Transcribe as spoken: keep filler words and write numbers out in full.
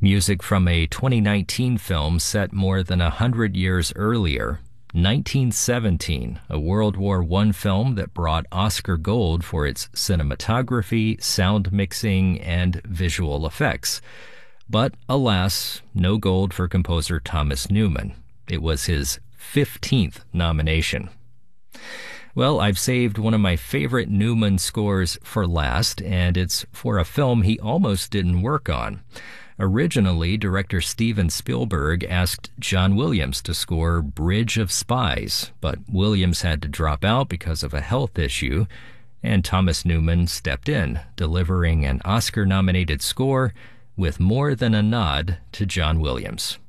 Music from a twenty nineteen film set more than a hundred years earlier, nineteen seventeen, a World War One film that brought Oscar Gold for its cinematography, sound mixing, and visual effects. But alas, no gold for composer Thomas Newman. It was his fifteenth nomination. Well, I've saved one of my favorite Newman scores for last, and it's for a film he almost didn't work on. Originally, director Steven Spielberg asked John Williams to score Bridge of Spies, but Williams had to drop out because of a health issue, and Thomas Newman stepped in, delivering an Oscar-nominated score with more than a nod to John Williams.